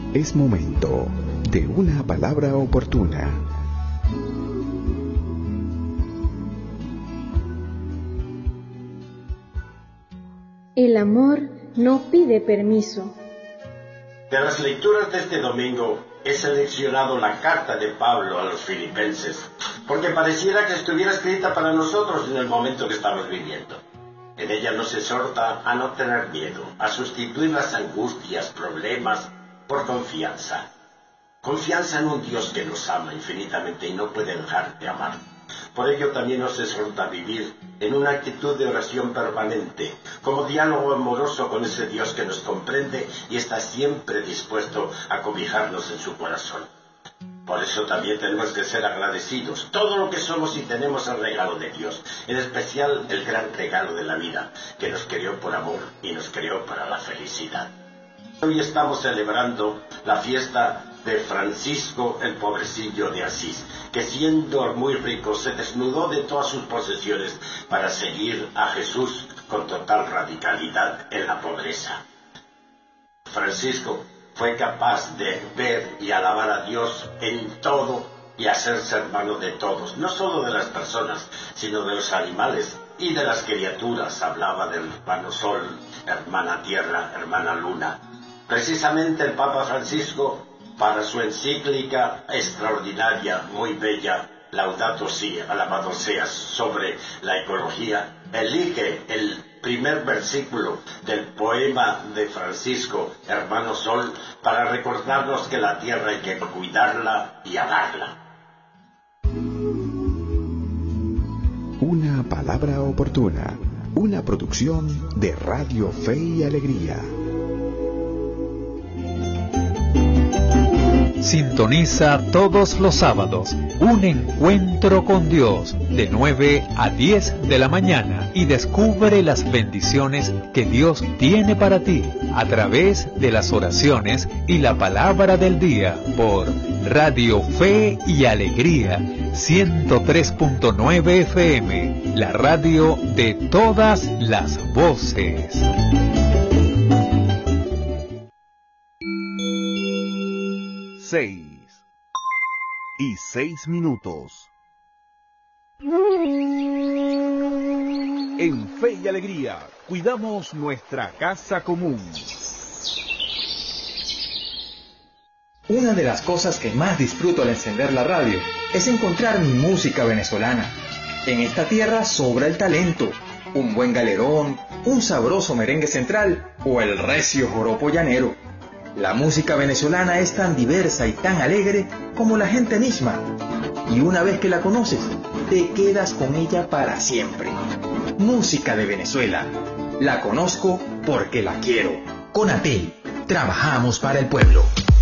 Es momento de una palabra oportuna. El amor no pide permiso. De las lecturas de este domingo he seleccionado la carta de Pablo a los filipenses, porque pareciera que estuviera escrita para nosotros en el momento que estamos viviendo. En ella nos exhorta a no tener miedo, a sustituir las angustias, problemas, por confianza. Confianza en un Dios que nos ama infinitamente y no puede dejar de amar. Por ello también nos exhorta a vivir en una actitud de oración permanente, como diálogo amoroso con ese Dios que nos comprende y está siempre dispuesto a cobijarnos en su corazón. Por eso también tenemos que ser agradecidos. Todo lo que somos y tenemos es regalo de Dios, en especial el gran regalo de la vida, que nos creó por amor y nos creó para la felicidad. Hoy estamos celebrando la fiesta de Francisco el pobrecillo de Asís, que siendo muy rico se desnudó de todas sus posesiones para seguir a Jesús con total radicalidad en la pobreza. Francisco fue capaz de ver y alabar a Dios en todo y hacerse hermano de todos, no solo de las personas, sino de los animales y de las criaturas. Hablaba del hermano Sol, hermana Tierra, hermana Luna. Precisamente el Papa Francisco, para su encíclica extraordinaria, muy bella, Laudato Si, alabado seas, sobre la ecología, elige el primer versículo del poema de Francisco, Hermano Sol, para recordarnos que la tierra hay que cuidarla y amarla. Una palabra oportuna, una producción de Radio Fe y Alegría. Sintoniza todos los sábados un encuentro con Dios de 9 a 10 de la mañana y descubre las bendiciones que Dios tiene para ti a través de las oraciones y la palabra del día por Radio Fe y Alegría 103.9 FM, la radio de todas las voces. 6:06. En Fe y Alegría, cuidamos nuestra casa común. Una de las cosas que más disfruto al encender la radio es encontrar mi música venezolana. En esta tierra sobra el talento, un buen galerón, un sabroso merengue central o el recio joropo llanero. La música venezolana es tan diversa y tan alegre como la gente misma. Y una vez que la conoces, te quedas con ella para siempre. Música de Venezuela. La conozco porque la quiero. Conatel. Trabajamos para el pueblo.